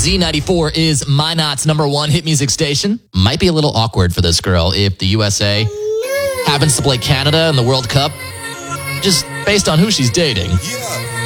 Z94 is Minot's #1 hit music station. Might be a little awkward for this girl if the USA happens to play Canada in the World Cup, just based on who she's dating.